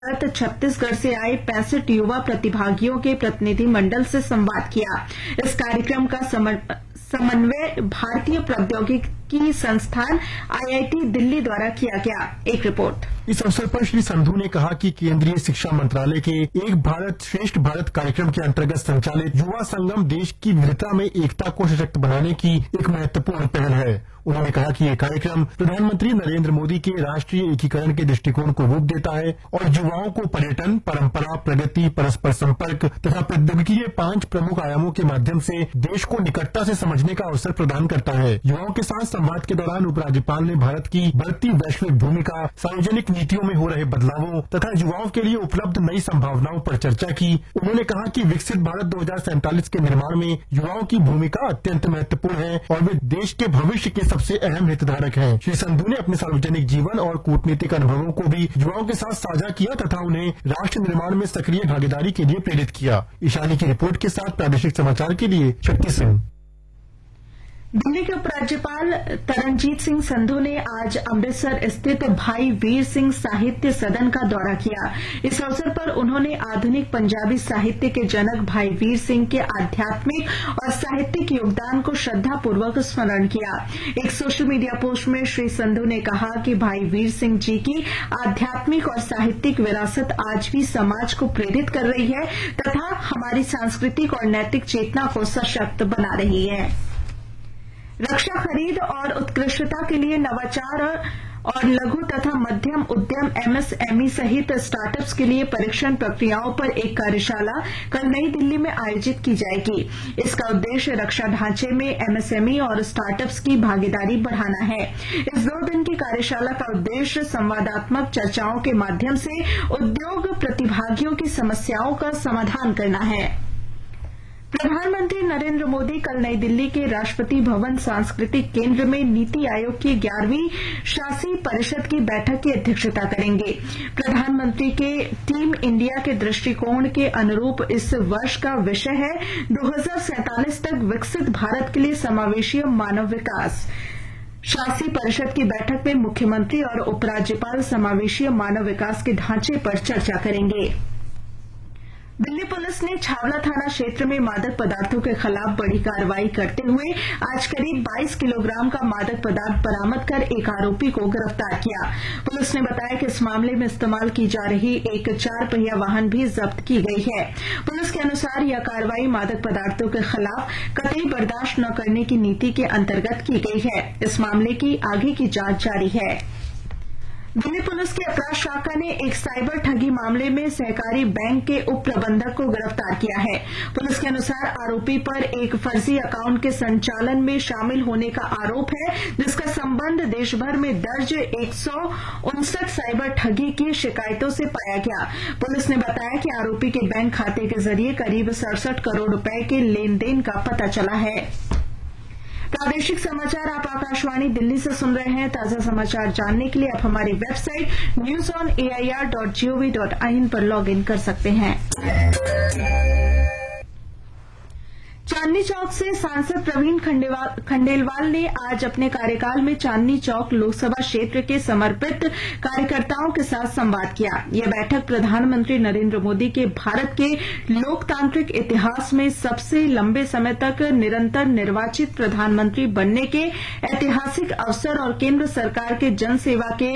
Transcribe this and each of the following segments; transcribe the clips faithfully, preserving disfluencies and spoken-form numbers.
छत्तीसगढ़ से आए पैंसठ युवा प्रतिभागियों के प्रतिनिधि मंडल से संवाद किया। इस कार्यक्रम का समन्वय भारतीय प्रौद्योगिकी संस्थान आई आई टी दिल्ली द्वारा किया गया। एक रिपोर्ट। इस अवसर पर श्री संधू ने कहा कि केंद्रीय शिक्षा मंत्रालय के एक भारत श्रेष्ठ भारत कार्यक्रम के अंतर्गत संचालित युवा संगम देश की विविधता में एकता को सशक्त बनाने की एक महत्वपूर्ण पहल है। उन्होंने कहा कि ये कार्यक्रम प्रधानमंत्री नरेंद्र मोदी के राष्ट्रीय एकीकरण के दृष्टिकोण को रूप देता है और युवाओं को पर्यटन, परंपरा, प्रगति, परस्पर संपर्क तथा प्रौद्योगिकी के पांच प्रमुख आयामों के माध्यम से देश को निकटता से समझने का अवसर प्रदान करता है। युवाओं के साथ संवाद के दौरान उपराज्यपाल ने भारत की बढ़ती वैश्विक भूमिका, सार्वजनिक नीतियों में हो रहे बदलावों तथा युवाओं के लिए उपलब्ध नई संभावनाओं पर चर्चा की। उन्होंने कहा कि विकसित भारत दो हजार सैंतालीस के निर्माण में युवाओं की भूमिका अत्यंत महत्वपूर्ण है और वे देश के भविष्य के सबसे अहम हितधारक हैं। श्री संधू ने अपने सार्वजनिक जीवन और कूटनीतिक अनुभवों को भी युवाओं के साथ साझा किया तथा उन्हें राष्ट्र निर्माण में सक्रिय भागीदारी के लिए प्रेरित किया। ईशानी की रिपोर्ट के साथ प्रादेशिक समाचार के लिए शक्ति सिंह। दिल्ली के उपराज्यपाल तरनजीत सिंह संधू ने आज अमृतसर स्थित भाई वीर सिंह साहित्य सदन का दौरा किया। इस अवसर पर उन्होंने आधुनिक पंजाबी साहित्य के जनक भाई वीर सिंह के आध्यात्मिक और साहित्यिक योगदान को श्रद्धापूर्वक स्मरण किया। एक सोशल मीडिया पोस्ट में श्री संधू ने कहा कि भाई वीर सिंह जी की आध्यात्मिक और साहित्यिक विरासत आज भी समाज को प्रेरित कर रही है तथा हमारी सांस्कृतिक और नैतिक चेतना को सशक्त बना रही है। रक्षा खरीद और उत्कृष्टता के लिए नवाचार और लघु तथा मध्यम उद्यम एम एस एम ई सहित स्टार्टअप्स के लिए परीक्षण प्रक्रियाओं पर एक कार्यशाला कल नई दिल्ली में आयोजित की जाएगी। इसका उद्देश्य रक्षा ढांचे में एम एस एम ई और स्टार्टअप्स की भागीदारी बढ़ाना है। इस दो दिन की कार्यशाला का उद्देश्य संवादात्मक चर्चाओं के माध्यम से उद्योग प्रतिभागियों की समस्याओं का समाधान करना है। प्रधानमंत्री नरेंद्र मोदी कल नई दिल्ली के राष्ट्रपति भवन सांस्कृतिक केंद्र में नीति आयोग की ग्यारहवीं शासी परिषद की बैठक की अध्यक्षता करेंगे। प्रधानमंत्री के टीम इंडिया के दृष्टिकोण के अनुरूप इस वर्ष का विषय है दो हजार सैंतालीस तक विकसित भारत के लिए समावेशी मानव विकास। शासी परिषद की बैठक में मुख्यमंत्री और उपराज्यपाल समावेशी मानव विकास के ढांचे पर चर्चा करेंगे। दिल्ली पुलिस ने छावला थाना क्षेत्र में मादक पदार्थों के खिलाफ बड़ी कार्रवाई करते हुए आज करीब बाईस किलोग्राम का मादक पदार्थ बरामद कर एक आरोपी को गिरफ्तार किया। पुलिस ने बताया कि इस मामले में इस्तेमाल की जा रही एक चार पहिया वाहन भी जब्त की गई है। पुलिस के अनुसार यह कार्रवाई मादक पदार्थों के खिलाफ कतई बर्दाश्त न करने की नीति के अंतर्गत की गई है। इस मामले की आगे की जांच जारी है। दिल्ली पुलिस की अपराध शाखा ने एक साइबर ठगी मामले में सहकारी बैंक के उप प्रबंधक को गिरफ्तार किया है। पुलिस के अनुसार आरोपी पर एक फर्जी अकाउंट के संचालन में शामिल होने का आरोप है, जिसका संबंध देश भर में दर्ज एक सौ उनसठ साइबर ठगी की शिकायतों से पाया गया। पुलिस ने बताया कि आरोपी के बैंक खाते के जरिए करीब सड़सठ करोड़ रुपए के लेन देन का पता चला है। प्रादेशिक समाचार आप आकाशवाणी दिल्ली से सुन रहे हैं। ताजा समाचार जानने के लिए आप हमारी website news on A I R dot G O V dot I N पर लॉग इन कर सकते हैं। चांदनी चौक से सांसद प्रवीण खंडेलवाल ने आज अपने कार्यकाल में चांदनी चौक लोकसभा क्षेत्र के समर्पित कार्यकर्ताओं के साथ संवाद किया। यह बैठक प्रधानमंत्री नरेंद्र मोदी के भारत के लोकतांत्रिक इतिहास में सबसे लंबे समय तक निरंतर निर्वाचित प्रधानमंत्री बनने के ऐतिहासिक अवसर और केंद्र सरकार के जनसेवा के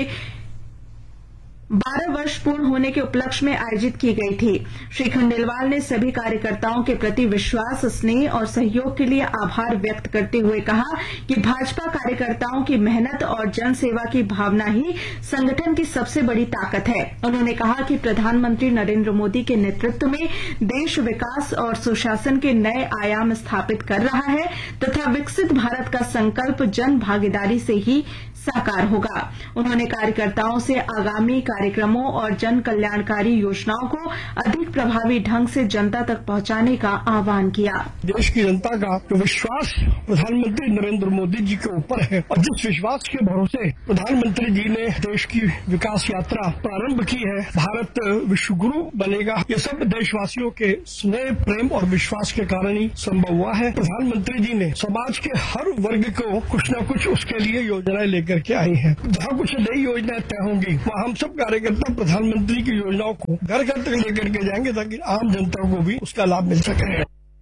बारह वर्ष पूर्ण होने के उपलक्ष्य में आयोजित की गई थी। श्री खंडेलवाल ने सभी कार्यकर्ताओं के प्रति विश्वास, स्नेह और सहयोग के लिए आभार व्यक्त करते हुए कहा कि भाजपा कार्यकर्ताओं की मेहनत और जनसेवा की भावना ही संगठन की सबसे बड़ी ताकत है। उन्होंने कहा कि प्रधानमंत्री नरेंद्र मोदी के नेतृत्व में देश विकास और सुशासन के नए आयाम स्थापित कर रहा है तथा विकसित भारत का संकल्प जन भागीदारी से ही साकार होगा। उन्होंने कार्यकर्ताओं से आगामी कार्यक्रमों और जन कल्याणकारी योजनाओं को अधिक प्रभावी ढंग से जनता तक पहुंचाने का आह्वान किया। देश की जनता का जो विश्वास प्रधानमंत्री नरेंद्र मोदी जी के ऊपर है और जिस विश्वास के भरोसे प्रधानमंत्री जी ने देश की विकास यात्रा प्रारंभ की है, भारत विश्व गुरु बनेगा, ये सब देशवासियों के स्नेह, प्रेम और विश्वास के कारण ही संभव हुआ है। प्रधानमंत्री जी ने समाज के हर वर्ग को कुछ न कुछ उसके लिए योजनाएं लेकर करके आई हैं। जहाँ कुछ नई योजनाएं तय होंगी वहाँ हम सब कार्यकर्ता प्रधानमंत्री की योजनाओं को घर घर तक लेकर के जाएंगे ताकि आम जनता को भी उसका लाभ मिल सके।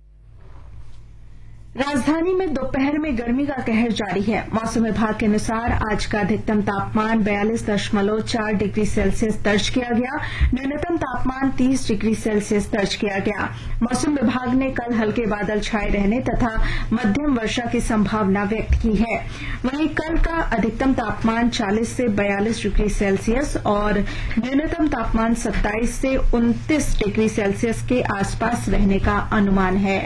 राजधानी में दोपहर में गर्मी का कहर जारी है। मौसम विभाग के अनुसार आज का अधिकतम तापमान बयालीस दशमलव चार डिग्री सेल्सियस दर्ज किया गया, न्यूनतम तापमान तीस डिग्री सेल्सियस दर्ज किया गया। मौसम विभाग ने कल हल्के बादल छाए रहने तथा मध्यम वर्षा की संभावना व्यक्त की है। वहीं कल का अधिकतम तापमान चालीस से बयालीस डिग्री सेल्सियस और न्यूनतम तापमान सत्ताईस से उनतीस डिग्री सेल्सियस के आसपास रहने का अनुमान है।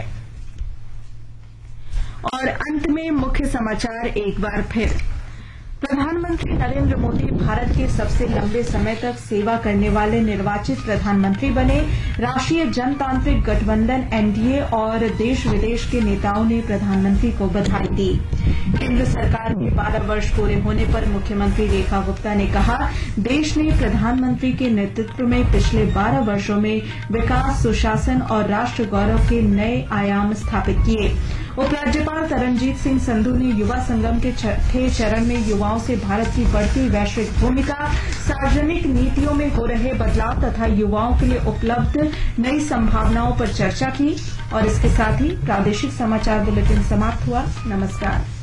और अंत में मुख्य समाचार एक बार फिर। प्रधानमंत्री नरेंद्र मोदी भारत के सबसे लंबे समय तक सेवा करने वाले निर्वाचित प्रधानमंत्री बने। राष्ट्रीय जनतांत्रिक गठबंधन एनडीए और देश विदेश के नेताओं ने प्रधानमंत्री को बधाई दी। केंद्र सरकार के बारह वर्ष पूरे होने पर मुख्यमंत्री रेखा गुप्ता ने कहा, देश ने प्रधानमंत्री के नेतृत्व में पिछले बारह वर्षों में विकास, सुशासन और राष्ट्र गौरव के नए आयाम स्थापित किए। उपराज्यपाल तरनजीत सिंह संधू ने युवा संगम के छठे चरण में युवाओं से भारत की बढ़ती वैश्विक भूमिका, सार्वजनिक नीतियों में हो रहे बदलाव तथा युवाओं के लिए उपलब्ध नई संभावनाओं पर चर्चा की। और इसके साथ ही प्रादेशिक समाचार बुलेटिन समाप्त हुआ। नमस्कार।